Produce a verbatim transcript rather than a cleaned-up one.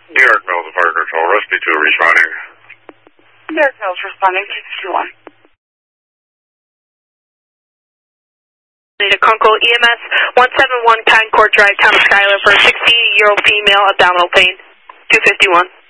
New York Mills, Fire Control, Rusty two responding. New York Mills responding, two two one. Need a Kunkel E M S one seven one Concord Drive, Town of Schuyler for a sixty-year-old female, abdominal pain, two fifty-one.